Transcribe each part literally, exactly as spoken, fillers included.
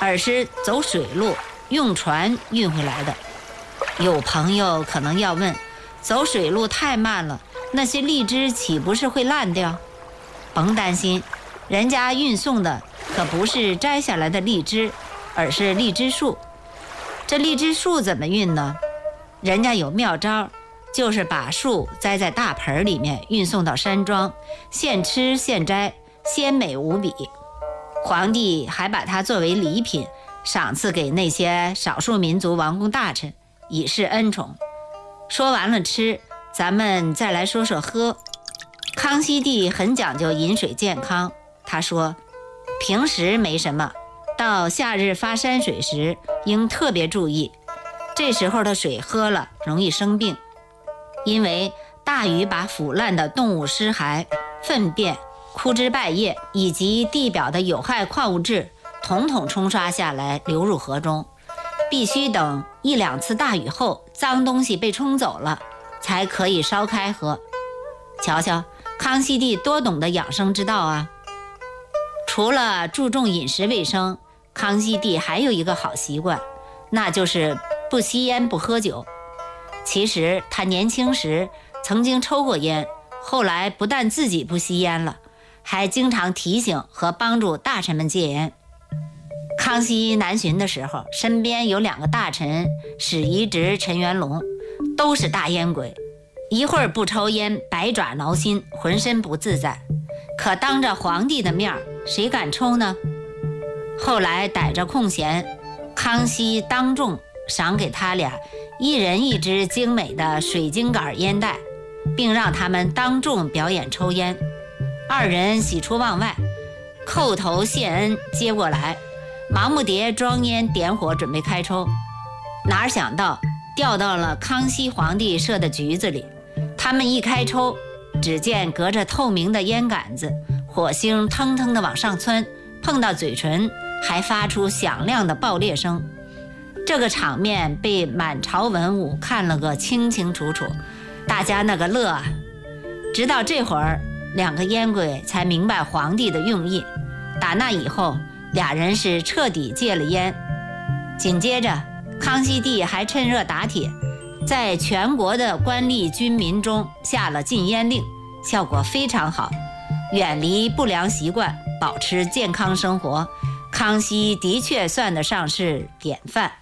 而是走水路，用船运回来的。有朋友可能要问，走水路太慢了，那些荔枝岂不是会烂掉？甭担心，人家运送的可不是摘下来的荔枝，而是荔枝树。这荔枝树怎么运呢？人家有妙招，就是把树栽在大盆里面，运送到山庄，现吃现摘，鲜美无比。皇帝还把它作为礼品赏赐给那些少数民族王公大臣，以示恩宠。说完了吃，咱们再来说说喝。康熙帝很讲究饮水健康，他说平时没什么，到夏日发山水时应特别注意，这时候的水喝了容易生病，因为大雨把腐烂的动物尸骸、粪便、枯枝败叶以及地表的有害矿物质统统冲刷下来，流入河中，必须等一两次大雨后，脏东西被冲走了，才可以烧开喝。瞧瞧，康熙帝多懂得养生之道啊！除了注重饮食卫生，康熙帝还有一个好习惯，那就是不吸烟不喝酒。其实他年轻时曾经抽过烟，后来不但自己不吸烟了，还经常提醒和帮助大臣们戒烟。康熙南巡的时候，身边有两个大臣，史宜直、陈元龙，都是大烟鬼，一会儿不抽烟，百爪挠心，浑身不自在。可当着皇帝的面，谁敢抽呢？后来逮着空闲，康熙当众赏给他俩一人一支精美的水晶杆烟袋，并让他们当众表演抽烟。二人喜出望外，叩头谢恩，接过来，盲目蝶装烟点火准备开抽，哪想到掉到了康熙皇帝设的局子里。他们一开抽，只见隔着透明的烟杆子，火星腾腾地往上窜，碰到嘴唇还发出响亮的爆裂声。这个场面被满朝文武看了个清清楚楚，大家那个乐啊！直到这会儿，两个烟鬼才明白皇帝的用意。打那以后，俩人是彻底戒了烟。紧接着，康熙帝还趁热打铁，在全国的官吏军民中下了禁烟令，效果非常好，远离不良习惯，保持健康生活。康熙的确算得上是典范。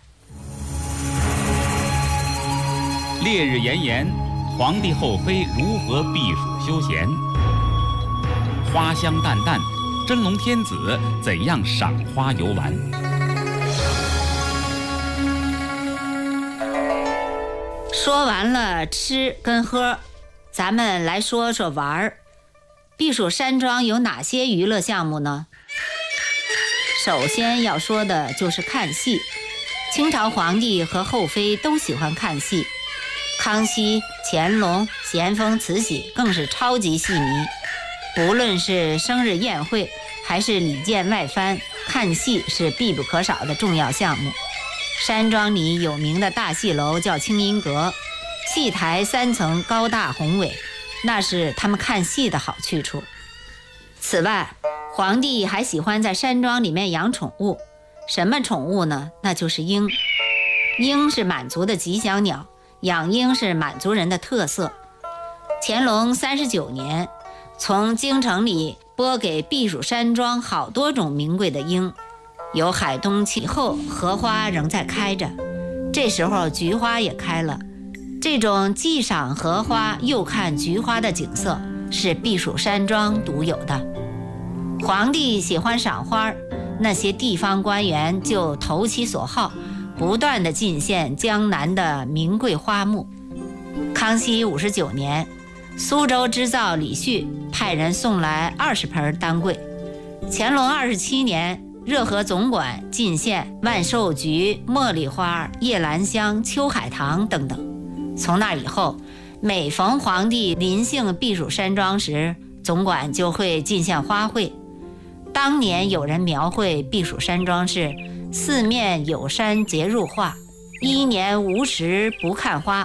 烈日炎炎，皇帝后妃如何避暑休闲？花香淡淡，真龙天子怎样赏花游玩？ 说完了吃跟喝，咱们来说说玩儿。避暑山庄有哪些娱乐项目呢？首先要说的就是看戏。清朝皇帝和后妃都喜欢看戏，康熙、乾隆、咸丰、慈禧更是超级戏迷。不论是生日宴会还是礼见外藩，看戏是必不可少的重要项目。山庄里有名的大戏楼叫清音阁，戏台三层，高大宏伟，那是他们看戏的好去处。此外，皇帝还喜欢在山庄里面养宠物。什么宠物呢？那就是鹰。鹰是满族的吉祥鸟，养鹰是满族人的特色。乾隆三十九年，从京城里拨给避暑山庄好多种名贵的鹰，有海东气候，荷花仍在开着，这时候菊花也开了。这种既赏荷花又看菊花的景色是避暑山庄独有的。皇帝喜欢赏花，那些地方官员就投其所好，不断地进献江南的名贵花木。康熙五十九年，苏州织造李旭派人送来二十盆丹桂。乾隆二十七年，热河总管进献万寿菊、茉莉花、夜兰香、秋海棠等等。从那以后，每逢皇帝临幸避暑山庄时，总管就会进献花卉。当年有人描绘避暑山庄是四面有山皆入画，一年无时不看花。